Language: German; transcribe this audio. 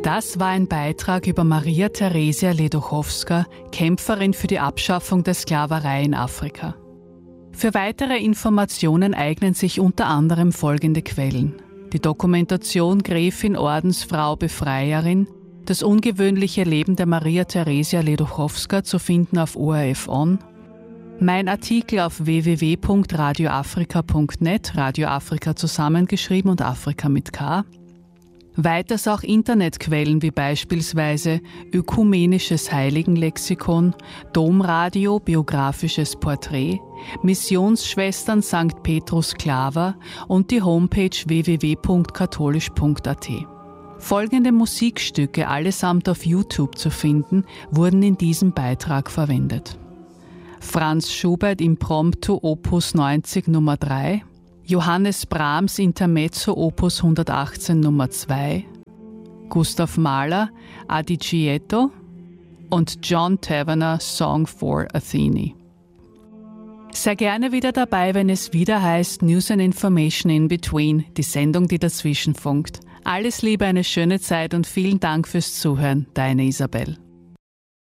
Das war ein Beitrag über Maria Theresia Ledochowska, Kämpferin für die Abschaffung der Sklaverei in Afrika. Für weitere Informationen eignen sich unter anderem folgende Quellen: die Dokumentation Gräfin Ordensfrau Befreierin, das ungewöhnliche Leben der Maria Theresia Ledochowska, zu finden auf ORF On, mein Artikel auf www.radioafrika.net, Radio Afrika zusammengeschrieben und Afrika mit K. Weiters auch Internetquellen wie beispielsweise Ökumenisches Heiligenlexikon, Domradio biografisches Porträt, Missionsschwestern St. Petrus Claver und die Homepage www.katholisch.at. Folgende Musikstücke, allesamt auf YouTube zu finden, wurden in diesem Beitrag verwendet: Franz Schubert Impromptu Opus 90 Nummer 3, Johannes Brahms Intermezzo Opus 118 Nummer 2, Gustav Mahler Adagietto und John Tavener Song for Athene. Sei gerne wieder dabei, wenn es wieder heißt News and Information in Between, die Sendung, die dazwischen funkt. Alles Liebe, eine schöne Zeit und vielen Dank fürs Zuhören. Deine Isabel.